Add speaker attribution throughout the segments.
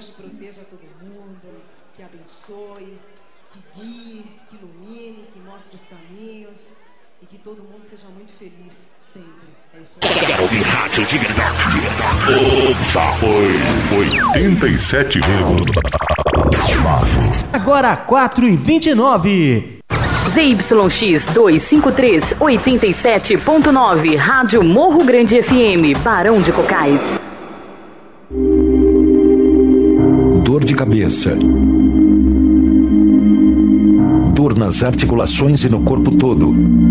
Speaker 1: Deus proteja todo mundo, que abençoe, que guie, que ilumine, que mostre os caminhos e que todo mundo seja muito feliz sempre. É isso aí.
Speaker 2: Quero ouvir rádio de verdade. Ouça foi 87,9.
Speaker 3: Agora 4h29.
Speaker 4: ZYX 253, 87.9, Rádio Morro Grande FM, Barão de Cocais.
Speaker 5: Dor de cabeça. Dor nas articulações e no corpo todo.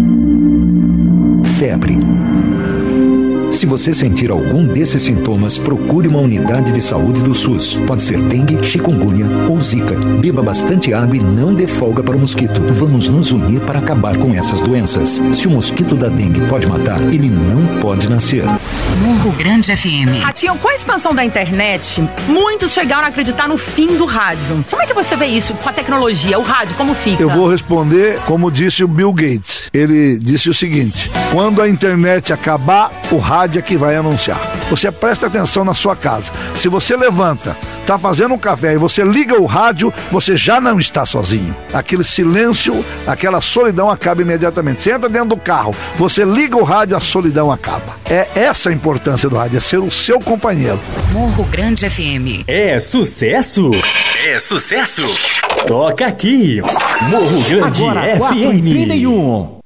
Speaker 5: Febre. Se você sentir algum desses sintomas, procure uma unidade de saúde do SUS. Pode ser dengue, chikungunya ou zika. Beba bastante água e não dê folga para o mosquito. Vamos nos unir para acabar com essas doenças. Se o mosquito da dengue pode matar, ele não pode nascer.
Speaker 4: Morro Grande FM.
Speaker 6: Ratinho, com a expansão da internet, muitos chegaram a acreditar no fim do rádio. Como é que você vê isso com a tecnologia, o rádio, como fica?
Speaker 7: Eu vou responder como disse o Bill Gates. Ele disse o seguinte: quando a internet acabar, o rádio é que vai anunciar. Você presta atenção na sua casa. Se você levanta, está fazendo um café e você liga o rádio, você já não está sozinho. Aquele silêncio, aquela solidão acaba imediatamente. Você entra dentro do carro, você liga o rádio, a solidão acaba. É essa a importância do rádio, é ser o seu companheiro.
Speaker 4: Morro Grande FM.
Speaker 3: É sucesso?
Speaker 2: É sucesso.
Speaker 3: Toca aqui. Morro Grande
Speaker 2: Agora,
Speaker 3: FM.
Speaker 2: 4h31.